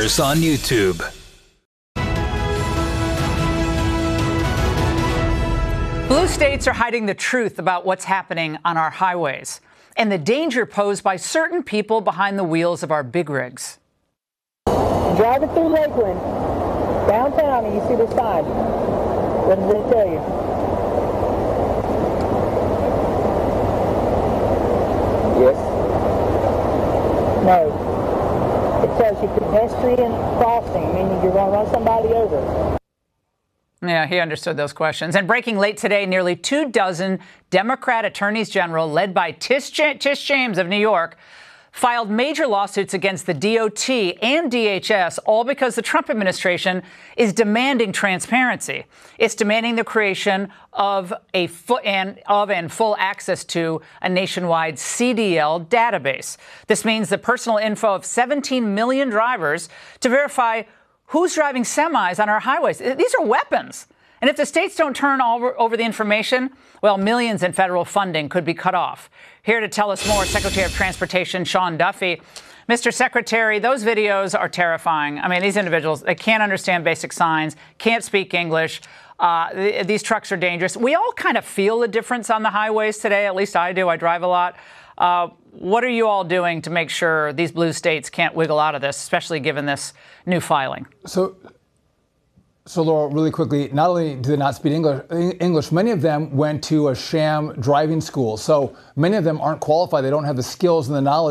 us on YouTube. Blue states are hiding the truth about what's happening on our highways and the danger posed by certain people behind the wheels of our big rigs. Driving through Lakeland, downtown, and you see the sign. What does it tell you? Yes. No. It tells you pedestrian crossing, meaning you're going to run somebody over. Yeah, he understood those questions. And breaking late today, nearly 24 Democrat attorneys general, led by Tish James of New York, filed major lawsuits against the DOT and DHS, all because the Trump administration is demanding transparency. It's demanding the creation of and full access to a nationwide CDL database. This means the personal info of 17 million drivers to verify who's driving semis on our highways. These are weapons. And if the states don't turn over the information, well, millions in federal funding could be cut off. Here to tell us more, Secretary of Transportation Sean Duffy. Mr. Secretary, those videos are terrifying. I mean, these individuals, they can't understand basic signs, can't speak English. These trucks are dangerous. We all kind of feel the difference on the highways today. At least I do. I drive a lot. What are you all doing to make sure these blue states can't wiggle out of this, especially given this new filing? So Laurel, really quickly, not only do they not speak English, many of them went to a sham driving school. So many of them aren't qualified. They don't have the skills and the knowledge